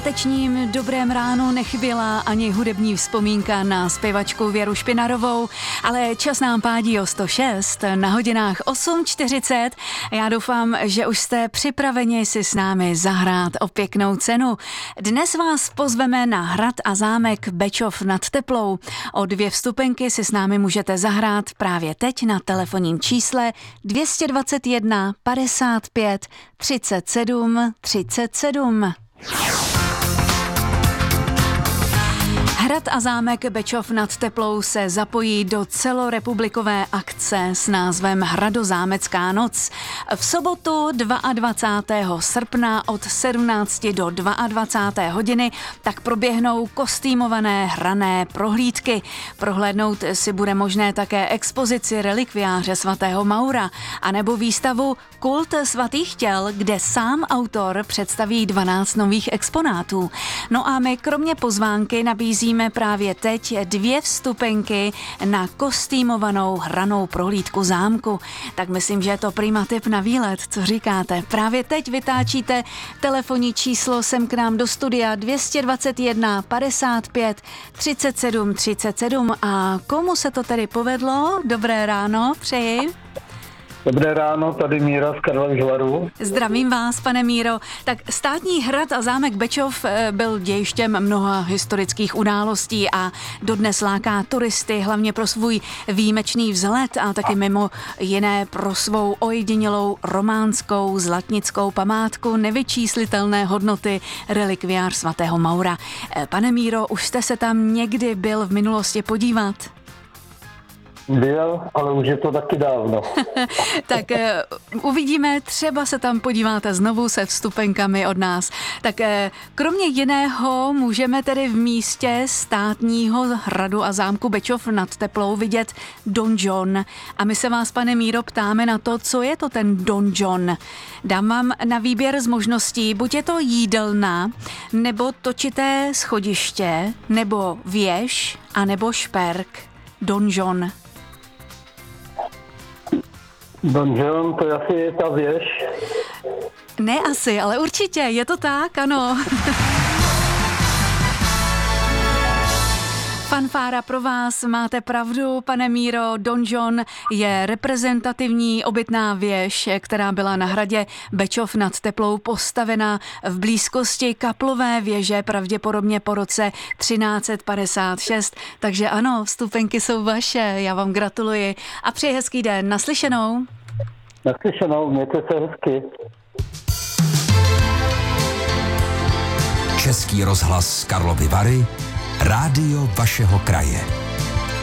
pátečním dobrém ránu nechyběla ani hudební vzpomínka na zpěvačku Věru Špinarovou, ale čas nám pádí o 106 na hodinách 8:40. Já doufám, že už jste připraveni si s námi zahrát o pěknou cenu. Dnes vás pozveme na hrad a zámek Bečov nad Teplou. O 2 vstupenky si s námi můžete zahrát právě teď na telefonním čísle 221 55 37 37. Hrad a zámek Bečov nad Teplou se zapojí do celorepublikové akce s názvem Hradozámecká noc. V sobotu 22. srpna od 17 do 22. hodiny tak proběhnou kostýmované hrané prohlídky. Prohlédnout si bude možné také expozici relikviáře svatého Maura anebo výstavu Kult svatých těl, kde sám autor představí 12 nových exponátů. No a my kromě pozvánky nabízíme právě teď 2 vstupenky na kostýmovanou hranou prohlídku zámku. Tak myslím, že je to prima tip na výlet, co říkáte? Právě teď vytáčíte telefonní číslo sem k nám do studia 221 55 37 37 a komu se to tedy povedlo? Dobré ráno, přeji. Dobré ráno, tady Míra z Karlových Varů. Zdravím vás, pane Míro. Tak státní hrad a zámek Bečov byl dějištěm mnoha historických událostí a dodnes láká turisty hlavně pro svůj výjimečný vzhled a taky mimo jiné pro svou ojedinělou románskou zlatnickou památku nevyčíslitelné hodnoty relikviář svatého Maura. Pane Míro, už jste se tam někdy byl v minulosti podívat? Byl, ale už je to taky dávno. Tak uvidíme, třeba se tam podíváte znovu se vstupenkami od nás. Tak kromě jiného můžeme tedy v místě státního hradu a zámku Bečov nad Teplou vidět donžon. A my se vás, pane Míro, ptáme na to, co je to ten donžon. Dám vám na výběr z možností, buď je to jídelna, nebo točité schodiště, nebo věž, anebo šperk. Donžon. Donžon, to asi je ta věž. Ne asi, ale určitě, je to tak, ano. Fanfára pro vás, máte pravdu, pane Míro, donžon je reprezentativní obytná věž, která byla na hradě Bečov nad Teplou postavena v blízkosti kaplové věže, pravděpodobně po roce 1356. Takže ano, vstupenky jsou vaše, já vám gratuluji a přeji hezký den. Naslyšenou. Naslyšenou, mějte se hezky. Český rozhlas Karlovy Vary, rádio vašeho kraje.